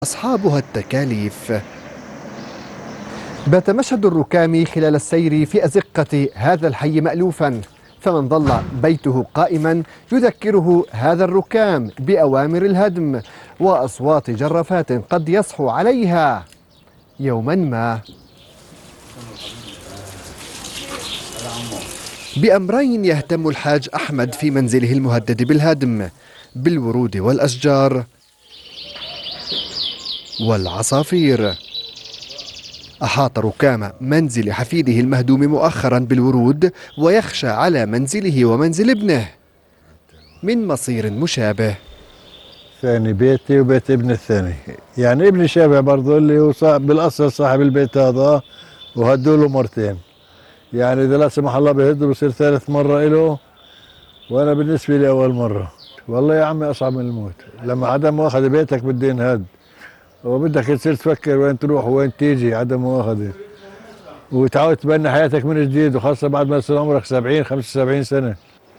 أصحابها التكاليف. بات مشهد الركام خلال السير في أزقة هذا الحي مألوفا، فمن ظل بيته قائما يذكره هذا الركام بأوامر الهدم وأصوات جرافات قد يصحو عليها يوما ما. بأمرين يهتم الحاج أحمد في منزله المهدد بالهدم: بالورود والأشجار والعصافير. أحاط ركام منزل حفيده المهدوم مؤخرا بالورود، ويخشى على منزله ومنزل ابنه من مصير مشابه. ثاني بيتي وبيت ابني الثاني، يعني ابني شابه برضه اللي هو بالاصل صاحب البيت هذا، وهدوا له مرتين. يعني اذا لا سمح الله بيهدوا بصير ثالث مره له، وانا بالنسبه لي اول مره. والله يا عمي اصعب من الموت، لما عدم مؤاخذه بيتك بده ينهد، وبدك تصير تفكر وين تروح وين تيجي. عدم مؤاخذه وتعود تبني حياتك من جديد، وخاصه بعد ما يصير عمرك 70 75 سنه.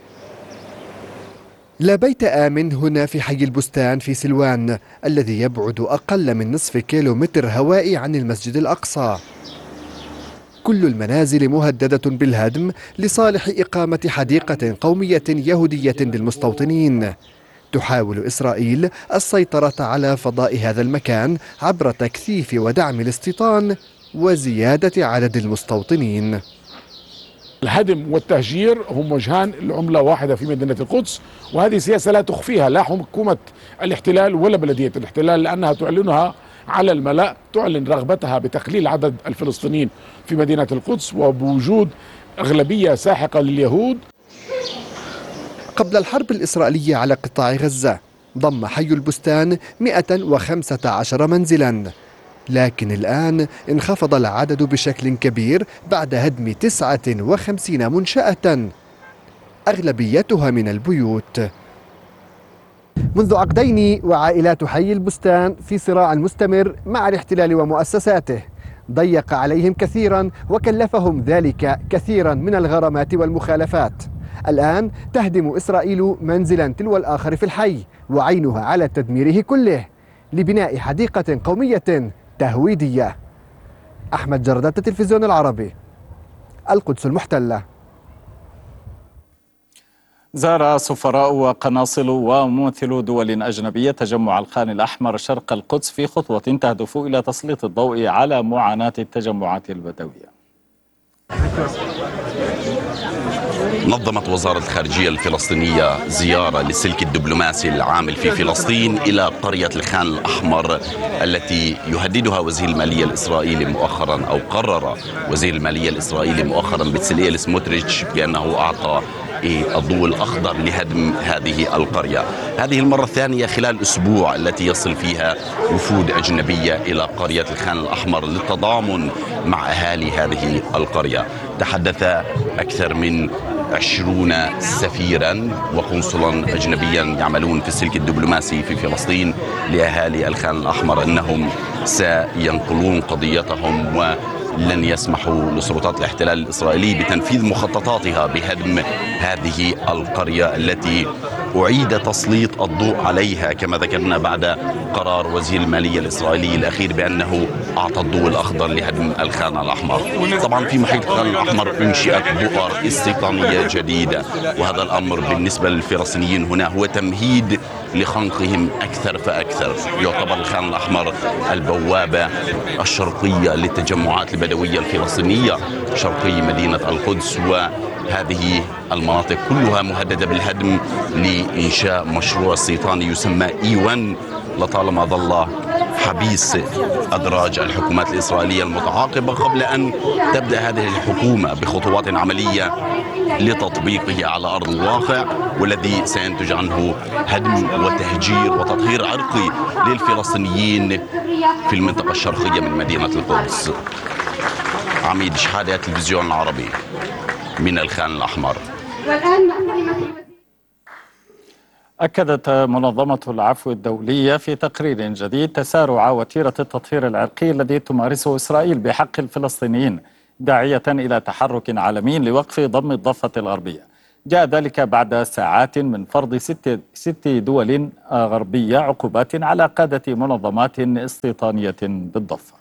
لا بيت آمن هنا في حي البستان في سلوان، الذي يبعد أقل من نصف كيلومتر هوائي عن المسجد الأقصى. كل المنازل مهددة بالهدم لصالح إقامة حديقة قومية يهودية للمستوطنين. تحاول إسرائيل السيطرة على فضاء هذا المكان عبر تكثيف ودعم الاستيطان وزيادة عدد المستوطنين. الهدم والتهجير هم وجهان لعملة واحدة في مدينة القدس، وهذه سياسة لا تخفيها لا حكومة الاحتلال ولا بلدية الاحتلال، لأنها تعلنها على الملأ، تعلن رغبتها بتقليل عدد الفلسطينيين في مدينة القدس وبوجود أغلبية ساحقة لليهود. قبل الحرب الإسرائيلية على قطاع غزة ضم حي البستان 115 منزلا، لكن الآن انخفض العدد بشكل كبير بعد هدم 59 منشأة أغلبيتها من البيوت. منذ عقدين وعائلات حي البستان في صراع مستمر مع الاحتلال ومؤسساته، ضيق عليهم كثيرا وكلفهم ذلك كثيرا من الغرامات والمخالفات. الآن تهدم إسرائيل منزلا تلو الآخر في الحي، وعينها على تدميره كله لبناء حديقة قومية تهويدية. أحمد جردات، التلفزيون العربي، القدس المحتلة. زار سفراء وقناصل وممثلو دول أجنبية تجمع الخان الأحمر شرق القدس في خطوة تهدف إلى تسليط الضوء على معاناة التجمعات البدوية. نظمت وزارة الخارجية الفلسطينية زيارة للسلك الدبلوماسي العامل في فلسطين إلى قرية الخان الأحمر التي يهددها وزير المالية الإسرائيلي مؤخرا، أو قرر وزير المالية الإسرائيلي مؤخرا بتسليل سموتريتش بأنه أعطى الضوء الأخضر لهدم هذه القرية. هذه المرة الثانية خلال أسبوع التي يصل فيها وفود أجنبية إلى قرية الخان الأحمر للتضامن مع أهالي هذه القرية. تحدث أكثر من 20 سفيرا وقنصلا أجنبيا يعملون في السلك الدبلوماسي في فلسطين لأهالي الخان الأحمر أنهم سينقلون قضيتهم ولن يسمحوا لسلطات الاحتلال الإسرائيلي بتنفيذ مخططاتها بهدم هذه القرية التي أعيد تسليط الضوء عليها كما ذكرنا بعد قرار وزير المالية الإسرائيلي الأخير بأنه أعطى الضوء الأخضر لهدم الخان الأحمر. طبعا في محيط الخان الأحمر انشئت بؤر استيطانية جديدة، وهذا الأمر بالنسبة للفلسطينيين هنا هو تمهيد لخنقهم أكثر فأكثر. يعتبر الخان الأحمر البوابة الشرقية للتجمعات البدوية الفلسطينية شرقي مدينة القدس، وهذه المناطق كلها مهددة بالهدم لإنشاء مشروع استيطاني يسمى E1 لطالما ظل حبيس أدراج الحكومات الإسرائيلية المتعاقبة قبل أن تبدأ هذه الحكومة بخطوات عملية لتطبيقه على أرض الواقع، والذي سينتج عنه هدم وتهجير وتطهير عرقي للفلسطينيين في المنطقة الشرقية من مدينة القدس. عميد شحادة، التلفزيون العربي، من الخان الأحمر. أكدت منظمة العفو الدولية في تقرير جديد تسارع وتيرة التطهير العرقي الذي تمارسه إسرائيل بحق الفلسطينيين، داعية إلى تحرك عالمي لوقف ضم الضفة الغربية. جاء ذلك بعد ساعات من فرض ست دول غربية عقوبات على قادة منظمات استيطانية بالضفة.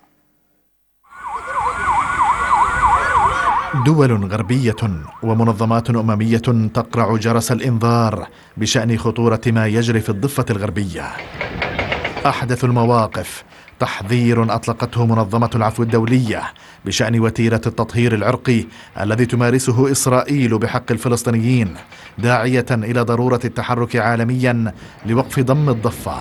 دول غربية ومنظمات أممية تقرع جرس الإنذار بشأن خطورة ما يجري في الضفة الغربية. أحدث المواقف تحذير أطلقته منظمة العفو الدولية بشأن وتيرة التطهير العرقي الذي تمارسه إسرائيل بحق الفلسطينيين، داعية إلى ضرورة التحرك عالميا لوقف ضم الضفة.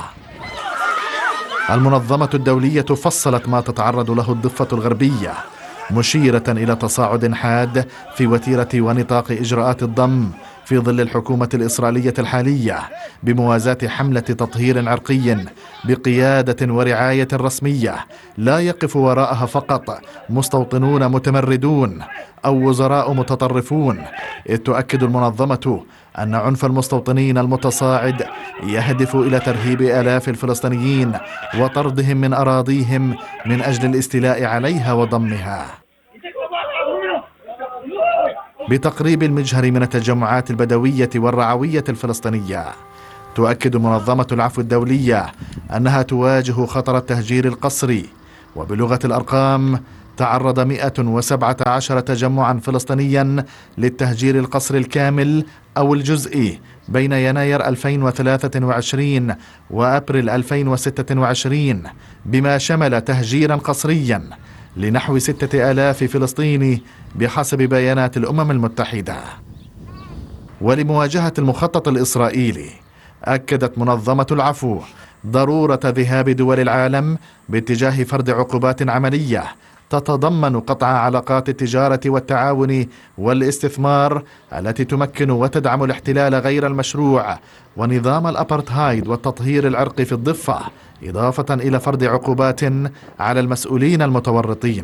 المنظمة الدولية فصلت ما تتعرض له الضفة الغربية، مشيرة إلى تصاعد حاد في وتيرة ونطاق إجراءات الضم في ظل الحكومة الإسرائيلية الحالية، بموازاة حملة تطهير عرقي بقيادة ورعاية رسمية لا يقف وراءها فقط مستوطنون متمردون أو وزراء متطرفون، إذ تؤكد المنظمة أن عنف المستوطنين المتصاعد يهدف إلى ترهيب آلاف الفلسطينيين وطردهم من أراضيهم من أجل الاستيلاء عليها وضمها. بتقريب المجهر من التجمعات البدوية والرعوية الفلسطينية، تؤكد منظمة العفو الدولية أنها تواجه خطر التهجير القسري، وبلغة الأرقام تعرض 117 تجمعا فلسطينيا للتهجير القسري الكامل أو الجزئي بين يناير 2023 وأبريل 2026، بما شمل تهجيرا قسريا لنحو 6000 فلسطيني بحسب بيانات الأمم المتحدة. ولمواجهة المخطط الإسرائيلي، أكدت منظمة العفو ضرورة ذهاب دول العالم باتجاه فرض عقوبات عملية تتضمن قطع علاقات التجارة والتعاون والاستثمار التي تمكن وتدعم الاحتلال غير المشروع ونظام الأبارتهايد والتطهير العرقي في الضفة، إضافة إلى فرض عقوبات على المسؤولين المتورطين.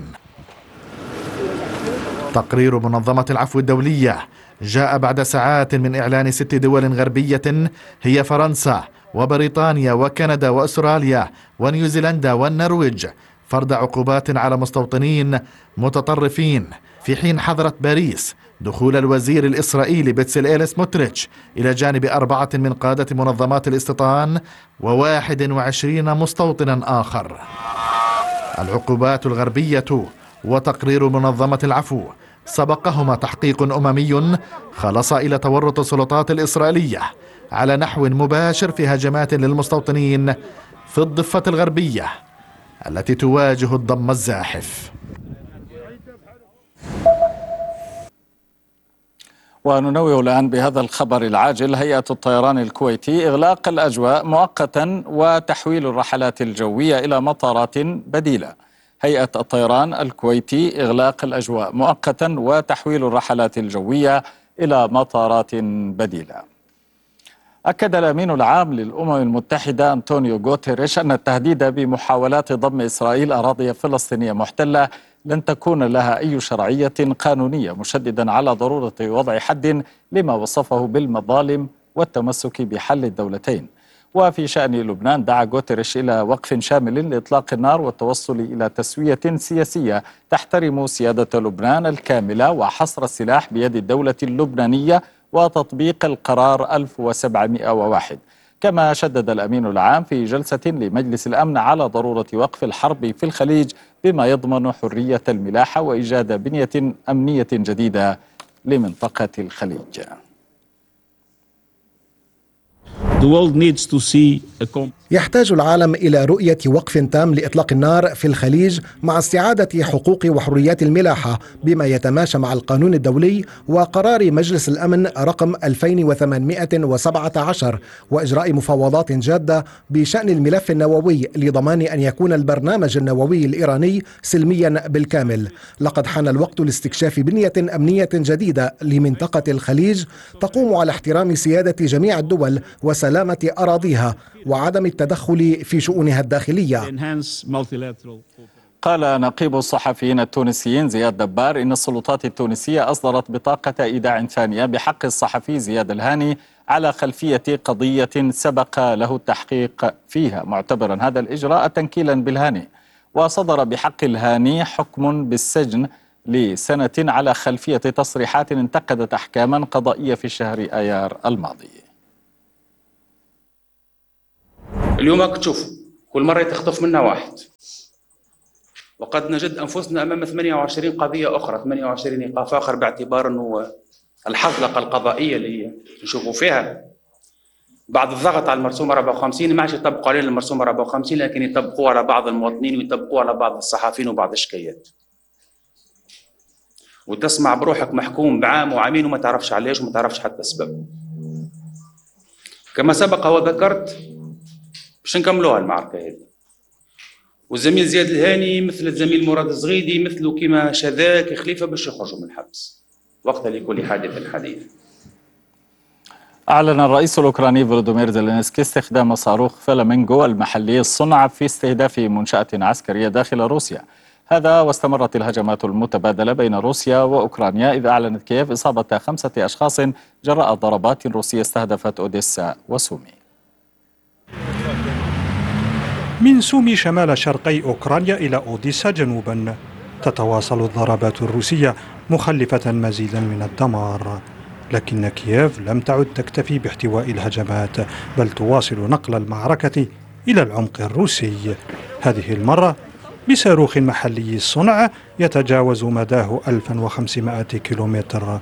تقرير منظمة العفو الدولية جاء بعد ساعات من إعلان 6 دول غربية هي فرنسا وبريطانيا وكندا وأستراليا ونيوزيلندا والنرويج فرض عقوبات على مستوطنين متطرفين، في حين حظرت باريس دخول الوزير الإسرائيلي بتسليل سموتريتش إلى جانب 4 من قادة منظمات الاستيطان و21 مستوطنا آخر. العقوبات الغربية وتقرير منظمة العفو سبقهما تحقيق أممي خلص إلى تورط السلطات الإسرائيلية على نحو مباشر في هجمات للمستوطنين في الضفة الغربية التي تواجه الضم الزاحف. وننوه الآن بهذا الخبر العاجل: هيئة الطيران الكويتي إغلاق الأجواء مؤقتا وتحويل الرحلات الجوية إلى مطارات بديلة. هيئة الطيران الكويتي إغلاق الأجواء مؤقتا وتحويل الرحلات الجوية إلى مطارات بديلة. أكد الأمين العام للأمم المتحدة أنطونيو غوتيريش أن التهديد بمحاولات ضم إسرائيل أراضي فلسطينية محتلة لن تكون لها أي شرعية قانونية، مشددا على ضرورة وضع حد لما وصفه بالمظالم والتمسك بحل الدولتين. وفي شأن لبنان، دعا غوتيريش إلى وقف شامل لإطلاق النار والتوصل إلى تسوية سياسية تحترم سيادة لبنان الكاملة وحصر السلاح بيد الدولة اللبنانية وتطبيق القرار 1701. كما شدد الأمين العام في جلسة لمجلس الأمن على ضرورة وقف الحرب في الخليج بما يضمن حرية الملاحة وإيجاد بنية أمنية جديدة لمنطقة الخليج. يحتاج العالم إلى رؤية وقف تام لإطلاق النار في الخليج مع استعادة حقوق وحريات الملاحة بما يتماشى مع القانون الدولي وقرار مجلس الأمن رقم 2817 وإجراء مفاوضات جادة بشأن الملف النووي لضمان أن يكون البرنامج النووي الإيراني سلميا بالكامل. لقد حان الوقت لاستكشاف بنية أمنية جديدة لمنطقة الخليج تقوم على احترام سيادة جميع الدول وسلامة أراضيها وعدم التدخل في شؤونها الداخلية. قال نقيب الصحفيين التونسيين زياد دبار إن السلطات التونسية أصدرت بطاقة إيداع ثانية بحق الصحفي زياد الهاني على خلفية قضية سبق له التحقيق فيها، معتبرا هذا الإجراء تنكيلا بالهاني. وصدر بحق الهاني حكم بالسجن لسنة على خلفية تصريحات انتقدت أحكاما قضائية في شهر آيار الماضي. اليوم تشوف كل مرة تخطف منا واحد، وقد نجد أنفسنا أمام 28 قضية أخرى، 28 إيقاف آخر، باعتبار أنه الحزلقة القضائية اللي نشوفوا فيها بعد الضغط على المرسوم 54 ما عادش يطبقوا علينا المرسوم 54، لكن يطبقوه على بعض المواطنين ويطبقوه على بعض الصحفيين وبعض الشكايات. وتسمع بروحك محكوم بعام وعامين وما تعرفش علاش وما تعرفش حتى السبب. كما سبق وذكرت باش نكملوها المعركة هذه. والزميل زياد الهاني مثل الزميل مراد الزغيدي مثله كما شذاك خليفة باش يخرجوا من الحبس وقت لكل حادث حديث. أعلن الرئيس الأوكراني فولودومير زيلينسكي استخدام صاروخ فلامينغو المحلي الصنع في استهداف منشأة عسكرية داخل روسيا. هذا واستمرت الهجمات المتبادلة بين روسيا وأوكرانيا، إذ أعلنت كييف إصابة 5 أشخاص جراء ضربات روسية استهدفت أوديسا وسومي. من سومي شمال شرقي أوكرانيا إلى أوديسا جنوبا تتواصل الضربات الروسية مخلفة مزيدا من الدمار، لكن كييف لم تعد تكتفي باحتواء الهجمات، بل تواصل نقل المعركة إلى العمق الروسي، هذه المرة بصاروخ محلي الصنع يتجاوز مداه 1500 كيلومتر.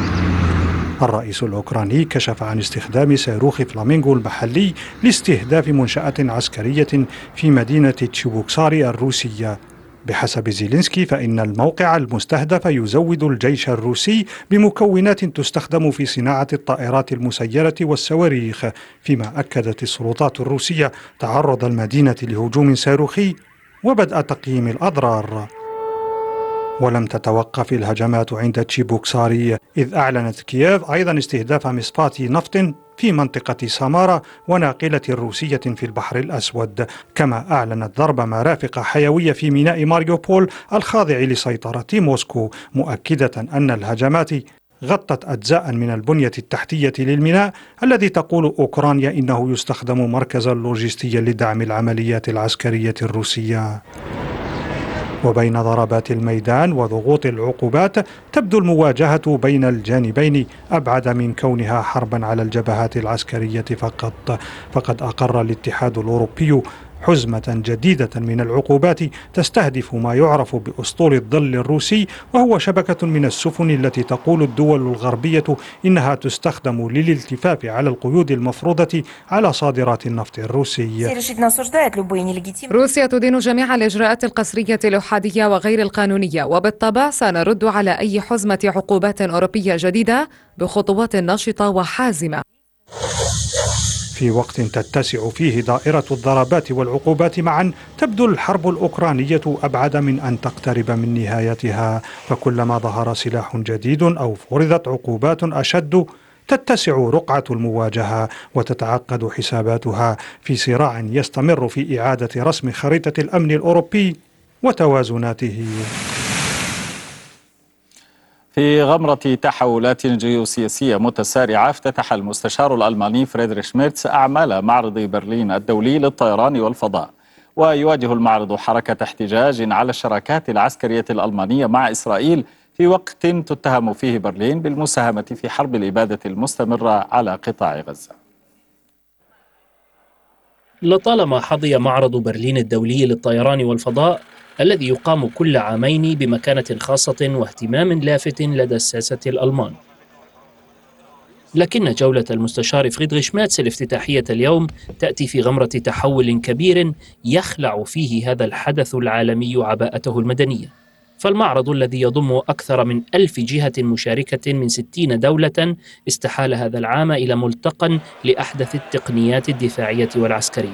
الرئيس الأوكراني كشف عن استخدام صاروخ فلامينغو المحلي لاستهداف منشأة عسكرية في مدينة تشيبوكساري الروسية. بحسب زيلينسكي فإن الموقع المستهدف يزود الجيش الروسي بمكونات تستخدم في صناعة الطائرات المسيرة والصواريخ، فيما أكدت السلطات الروسية تعرض المدينة لهجوم صاروخي وبدأ تقييم الأضرار. ولم تتوقف الهجمات عند تشيبوكساري، إذ أعلنت كييف أيضا استهداف مصفاة نفط في منطقة سامارا وناقلة روسية في البحر الأسود، كما أعلنت ضرب مرافق حيوية في ميناء ماريوبول الخاضع لسيطرة موسكو، مؤكدة أن الهجمات غطت أجزاء من البنية التحتية للميناء الذي تقول أوكرانيا إنه يستخدم مركزا لوجستيا لدعم العمليات العسكرية الروسية. وبين ضربات الميدان وضغوط العقوبات تبدو المواجهة بين الجانبين أبعد من كونها حربا على الجبهات العسكرية فقط، فقد أقر الاتحاد الأوروبي حزمة جديدة من العقوبات تستهدف ما يعرف بأسطول الظل الروسي، وهو شبكة من السفن التي تقول الدول الغربية إنها تستخدم للالتفاف على القيود المفروضة على صادرات النفط الروسي. روسيا تدين جميع الإجراءات القسرية الأحادية وغير القانونية، وبالطبع سنرد على أي حزمة عقوبات أوروبية جديدة بخطوات نشطة وحازمة. في وقت تتسع فيه دائرة الضربات والعقوبات معا، تبدو الحرب الأوكرانية أبعد من أن تقترب من نهايتها، فكلما ظهر سلاح جديد أو فرضت عقوبات أشد تتسع رقعة المواجهة وتتعقد حساباتها في صراع يستمر في إعادة رسم خريطة الأمن الأوروبي وتوازناته. في غمرة تحولات جيوسياسية متسارعة، افتتح المستشار الألماني فريدريش ميرتس أعمال معرض برلين الدولي للطيران والفضاء، ويواجه المعرض حركة احتجاج على الشراكات العسكرية الألمانية مع إسرائيل في وقت تتهم فيه برلين بالمساهمة في حرب الإبادة المستمرة على قطاع غزة. لطالما حظي معرض برلين الدولي للطيران والفضاء الذي يقام كل عامين بمكانة خاصة واهتمام لافت لدى الساسة الألمان، لكن جولة المستشار فريدريش ميرتس الافتتاحية اليوم تأتي في غمرة تحول كبير يخلع فيه هذا الحدث العالمي عباءته المدنية. فالمعرض الذي يضم أكثر من 1000 جهة مشاركة من 60 دولة استحال هذا العام إلى ملتقى لأحدث التقنيات الدفاعية والعسكرية.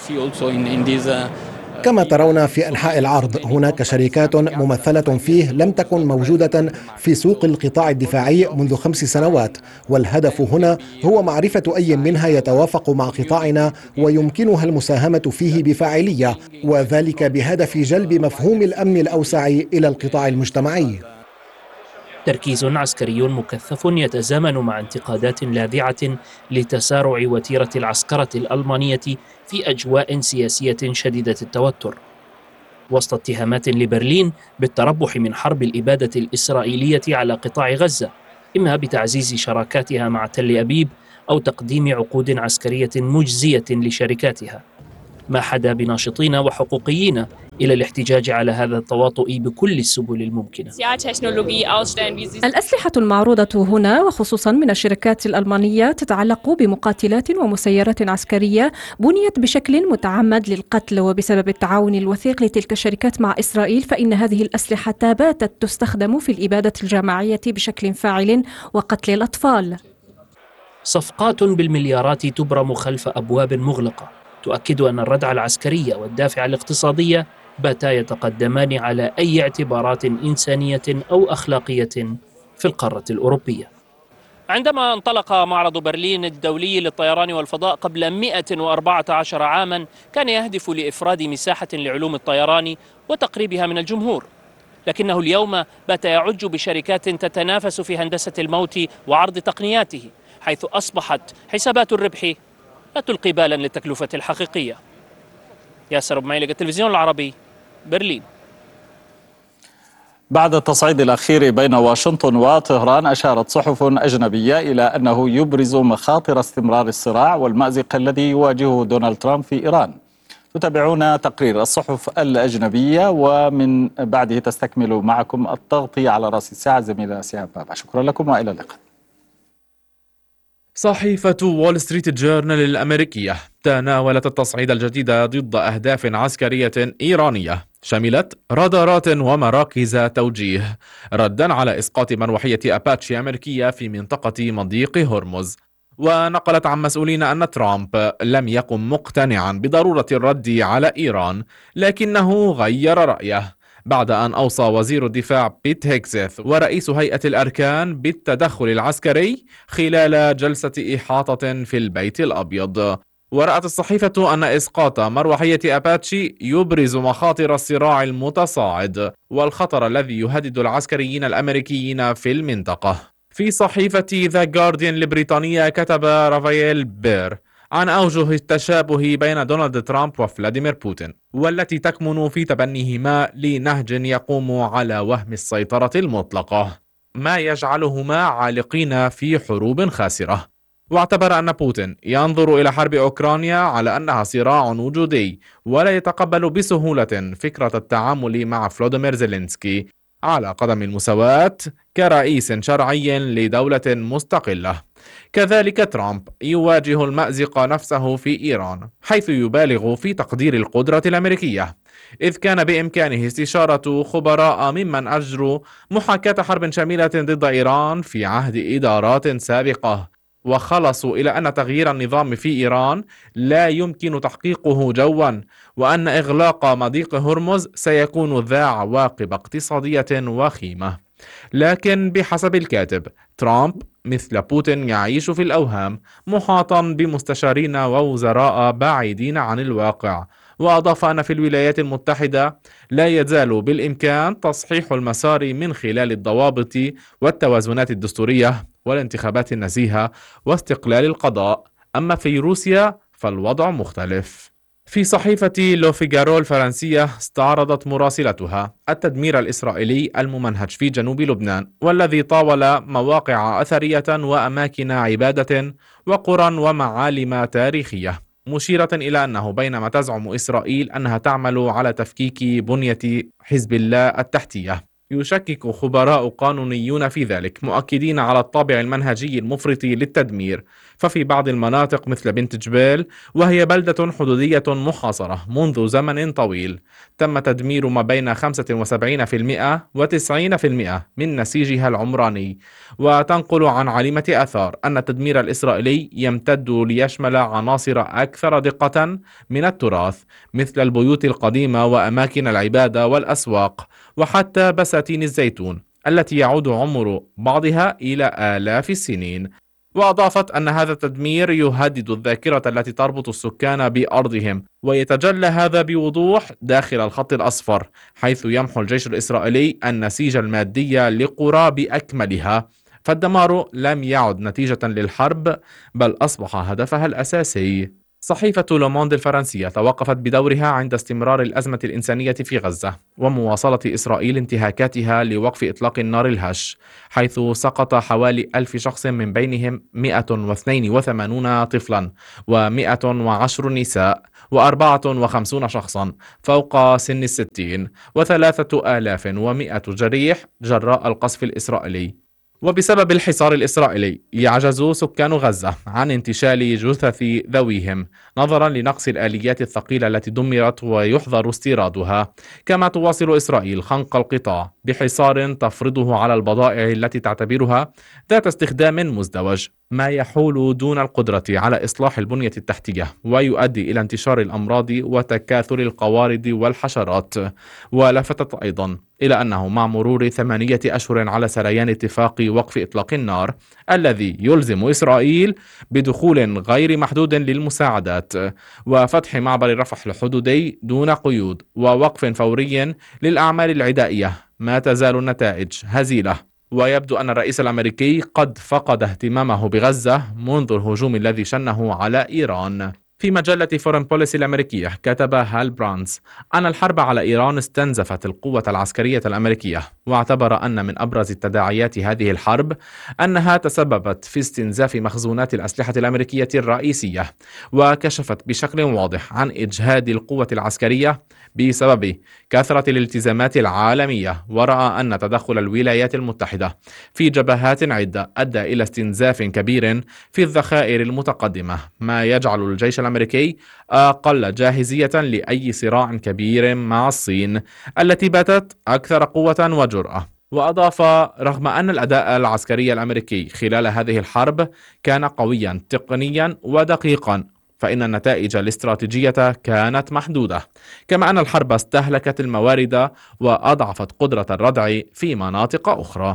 كما ترون في أنحاء العرض هناك شركات ممثلة فيه لم تكن موجودة في سوق القطاع الدفاعي منذ 5 سنوات، والهدف هنا هو معرفة أي منها يتوافق مع قطاعنا ويمكنها المساهمة فيه بفاعلية، وذلك بهدف جلب مفهوم الأمن الأوسع إلى القطاع المجتمعي. تركيز عسكري مكثف يتزامن مع انتقادات لاذعة لتسارع وتيرة العسكرة الألمانية في أجواء سياسية شديدة التوتر. وسط اتهامات لبرلين بالتربح من حرب الإبادة الإسرائيلية على قطاع غزة، إما بتعزيز شراكاتها مع تل أبيب أو تقديم عقود عسكرية مجزية لشركاتها، ما حدا بناشطين وحقوقيين إلى الاحتجاج على هذا التواطؤ بكل السبل الممكنة. الأسلحة المعروضة هنا وخصوصا من الشركات الألمانية تتعلق بمقاتلات ومسيرات عسكرية بنيت بشكل متعمد للقتل، وبسبب التعاون الوثيق لتلك الشركات مع إسرائيل فإن هذه الأسلحة باتت تستخدم في الإبادة الجماعية بشكل فاعل وقتل الأطفال. صفقات بالمليارات تبرم خلف أبواب مغلقة تؤكد أن الردع العسكري والدافع الاقتصادي باتا يتقدمان على أي اعتبارات إنسانية أو أخلاقية في القارة الأوروبية. عندما انطلق معرض برلين الدولي للطيران والفضاء قبل 114 عاما كان يهدف لإفراد مساحة لعلوم الطيران وتقريبها من الجمهور، لكنه اليوم بات يعج بشركات تتنافس في هندسة الموت وعرض تقنياته، حيث أصبحت حسابات الربح لا تلقي بالا للتكلفة الحقيقية. ياسر بمعيلق، التلفزيون العربي، برلين. بعد التصعيد الأخير بين واشنطن وطهران، أشارت صحف أجنبية إلى أنه يبرز مخاطر استمرار الصراع والمأزق الذي يواجهه دونالد ترامب في إيران. تتابعون تقرير الصحف الأجنبية ومن بعده تستكمل معكم التغطية على رأس الساعة زميلة سهام بابا. شكرا لكم وإلى اللقاء. صحيفة وول ستريت جورنال الأمريكية تناولت التصعيد الجديد ضد أهداف عسكرية إيرانية شملت رادارات ومراكز توجيه ردا على إسقاط مروحية أباتشي أمريكية في منطقة مضيق هرمز. ونقلت عن مسؤولين أن ترامب لم يكن مقتنعا بضرورة الرد على إيران، لكنه غير رأيه بعد أن أوصى وزير الدفاع بيت هيكسيث ورئيس هيئة الأركان بالتدخل العسكري خلال جلسة إحاطة في البيت الأبيض. ورأت الصحيفة أن إسقاط مروحية أباتشي يبرز مخاطر الصراع المتصاعد والخطر الذي يهدد العسكريين الأمريكيين في المنطقة. في صحيفة ذا جارديان البريطانية كتب رافائيل بير عن أوجه التشابه بين دونالد ترامب وفلاديمير بوتين، والتي تكمن في تبنيهما لنهج يقوم على وهم السيطرة المطلقة، ما يجعلهما عالقين في حروب خاسرة. واعتبر أن بوتين ينظر إلى حرب أوكرانيا على أنها صراع وجودي، ولا يتقبل بسهولة فكرة التعامل مع فلوديمير زيلينسكي على قدم المساواة كرئيس شرعي لدولة مستقلة. كذلك ترامب يواجه المأزق نفسه في إيران، حيث يبالغ في تقدير القدرة الأمريكية، إذ كان بإمكانه استشارة خبراء ممن أجروا محاكاة حرب شاملة ضد إيران في عهد إدارات سابقة، وخلصوا إلى أن تغيير النظام في إيران لا يمكن تحقيقه جوا، وأن إغلاق مضيق هرمز سيكون ذا عواقب اقتصادية وخيمة. لكن بحسب الكاتب، ترامب مثل بوتين يعيش في الأوهام، محاطا بمستشارين ووزراء بعيدين عن الواقع. وأضاف أن في الولايات المتحدة لا يزال بالإمكان تصحيح المسار من خلال الضوابط والتوازنات الدستورية والانتخابات النزيهة واستقلال القضاء، أما في روسيا فالوضع مختلف. في صحيفة لو فيغارو الفرنسية استعرضت مراسلتها التدمير الإسرائيلي الممنهج في جنوب لبنان، والذي طاول مواقع أثرية وأماكن عبادة وقرى ومعالم تاريخية، مشيرة إلى أنه بينما تزعم إسرائيل أنها تعمل على تفكيك بنية حزب الله التحتية، يشكك خبراء قانونيون في ذلك، مؤكدين على الطابع المنهجي المفرط للتدمير. ففي بعض المناطق مثل بنت جبيل، وهي بلدة حدودية محاصرة منذ زمن طويل، تم تدمير ما بين 75% و90% من نسيجها العمراني. وتنقل عن عالمة آثار أن التدمير الإسرائيلي يمتد ليشمل عناصر أكثر دقة من التراث، مثل البيوت القديمة وأماكن العبادة والأسواق، وحتى بساتين الزيتون التي يعود عمر بعضها إلى آلاف السنين. وأضافت أن هذا التدمير يهدد الذاكرة التي تربط السكان بأرضهم، ويتجلى هذا بوضوح داخل الخط الأصفر، حيث يمحو الجيش الإسرائيلي النسيج المادي لقرى بأكملها. فالدمار لم يعد نتيجة للحرب، بل أصبح هدفها الأساسي. صحيفة لوموند الفرنسية توقفت بدورها عند استمرار الأزمة الإنسانية في غزة ومواصلة إسرائيل انتهاكاتها لوقف إطلاق النار الهش، حيث سقط حوالي 1000 شخص من بينهم 182 طفلا و110 نساء و54 شخصا فوق سن 60 و3100 جريح جراء القصف الإسرائيلي. وبسبب الحصار الإسرائيلي يعجز سكان غزة عن انتشال جثث ذويهم نظرا لنقص الآليات الثقيلة التي دمرت ويحظر استيرادها، كما تواصل إسرائيل خنق القطاع بحصار تفرضه على البضائع التي تعتبرها ذات استخدام مزدوج، ما يحول دون القدرة على إصلاح البنية التحتية ويؤدي إلى انتشار الأمراض وتكاثر القوارض والحشرات. ولفتت أيضا إلى أنه مع مرور 8 أشهر على سريان اتفاق وقف إطلاق النار الذي يلزم إسرائيل بدخول غير محدود للمساعدات وفتح معبر رفح الحدودي دون قيود ووقف فوري للأعمال العدائية، ما تزال النتائج هزيلة. ويبدو أن الرئيس الأمريكي قد فقد اهتمامه بغزة منذ الهجوم الذي شنه على إيران. في مجلة فورن بوليسي الأمريكية كتب هال برانز أن الحرب على إيران استنزفت القوة العسكرية الأمريكية، واعتبر أن من أبرز التداعيات هذه الحرب أنها تسببت في استنزاف مخزونات الأسلحة الأمريكية الرئيسية، وكشفت بشكل واضح عن إجهاد القوة العسكرية بسبب كثرة الالتزامات العالمية. ورأى أن تدخل الولايات المتحدة في جبهات عدة أدى إلى استنزاف كبير في الذخائر المتقدمة، ما يجعل الجيش الأمريكي أقل جاهزية لأي صراع كبير مع الصين التي باتت أكثر قوة وجرأة. وأضاف: رغم أن الأداء العسكري الأمريكي خلال هذه الحرب كان قويا تقنيا ودقيقا، فإن النتائج الاستراتيجية كانت محدودة، كما أن الحرب استهلكت الموارد وأضعفت قدرة الردع في مناطق أخرى.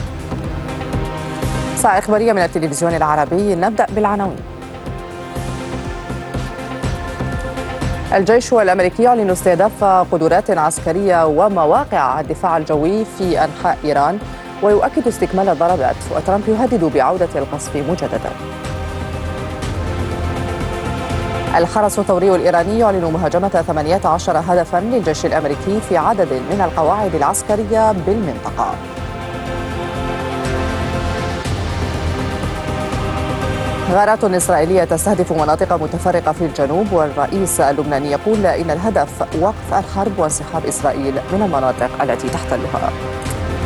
ساعة إخبارية من التلفزيون العربي، نبدأ بالعناوين. الجيش الأمريكي يعلن استهداف قدرات عسكرية ومواقع الدفاع الجوي في أنحاء إيران ويؤكد استكمال الضربات، وترامب يهدد بعودة القصف مجددا. الحرس الثوري الإيراني يعلن مهاجمة 18 هدفا للجيش الأمريكي في عدد من القواعد العسكرية بالمنطقة. غارات إسرائيلية تستهدف مناطق متفرقة في الجنوب، والرئيس اللبناني يقول إن الهدف وقف الحرب وانسحاب إسرائيل من المناطق التي تحتلها.